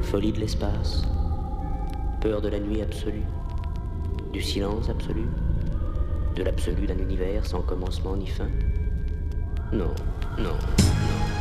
Folie de l'espace, peur de la nuit absolue, du silence absolu, de l'absolu d'un univers sans commencement ni fin? Non, non, non.